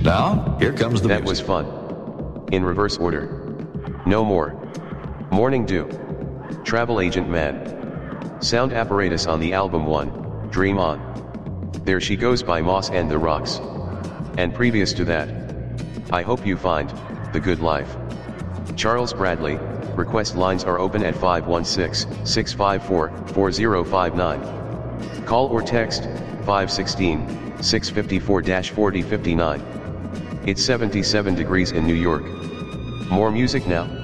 Now, here comes the That music. was fun. In reverse order. No more. Morning Dew. Travel Agent Mad. Sound apparatus on the album 1, Dream On. There She Goes by Moss and the Rocks. And previous to that, I Hope You Find The Good Life. Charles Bradley. Request lines are open at 516-654-4059. Call or text 516-654-4059. It's 77 degrees in New York. More music now.